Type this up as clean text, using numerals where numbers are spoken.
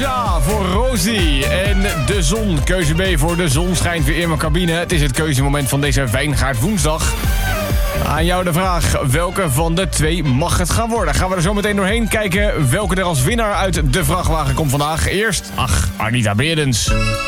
Keuze A voor Rosie. En de zon. Keuze B voor de zon schijnt weer in mijn cabine. Het is het keuzemoment van deze Wijngaard woensdag. Aan jou de vraag, welke van de twee mag het gaan worden? Gaan we er zo meteen doorheen kijken welke er als winnaar uit de vrachtwagen komt vandaag. Eerst, Anita Berends.